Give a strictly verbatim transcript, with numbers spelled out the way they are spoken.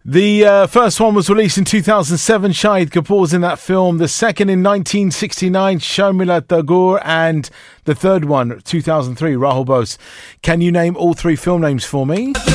The uh, first one was released in two thousand seven, Shahid Kapoor's in that film. The second in nineteen sixty-nine, Sharmila Tagore. And the third one, two thousand three, Rahul Bose. Can you name all three film names for me?